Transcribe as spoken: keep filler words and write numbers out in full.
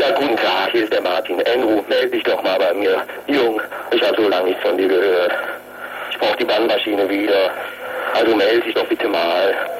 Ja, guten Tag, hier ist der Martin. Andrew, melde dich doch mal bei mir. Jung, ich habe so lange nichts von dir gehört. Ich brauche die Bandmaschine wieder. Also melde dich doch bitte mal.